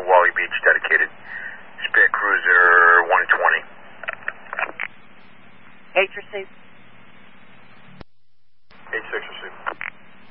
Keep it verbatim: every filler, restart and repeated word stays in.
for Wally Beach, dedicated. Spare Cruiser one twenty. H received. H six received.